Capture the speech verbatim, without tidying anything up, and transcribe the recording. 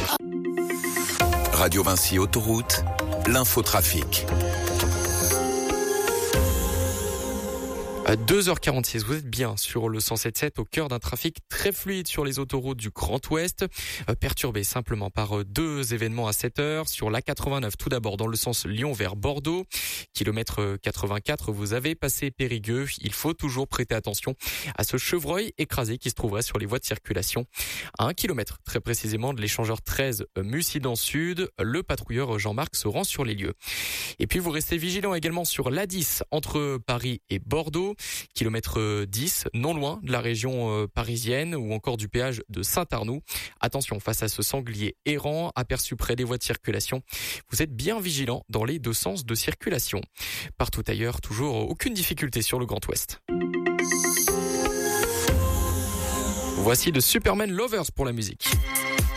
Radio Vinci Autoroute, l'infotrafic. À deux heures quarante-six, vous êtes bien sur le cent sept sept au cœur d'un trafic très fluide sur les autoroutes du Grand Ouest, euh, perturbé simplement par deux événements à sept heures. Sur l'A quatre-vingt-neuf, tout d'abord dans le sens Lyon vers Bordeaux, kilomètre quatre-vingt-quatre, vous avez passé Périgueux. Il faut toujours prêter attention à ce chevreuil écrasé qui se trouverait sur les voies de circulation. À un kilomètre, très précisément, de l'échangeur treize Mussidan Sud, le patrouilleur Jean-Marc se rend sur les lieux. Et puis vous restez vigilant également sur l'A dix entre Paris et Bordeaux, kilomètre dix, non loin de la région parisienne ou encore du péage de Saint-Arnoux. Attention face à ce sanglier errant aperçu près des voies de circulation. Vous êtes bien vigilant dans les deux sens de circulation. Partout ailleurs, toujours aucune difficulté sur le Grand Ouest. Voici le Superman Lovers pour la musique.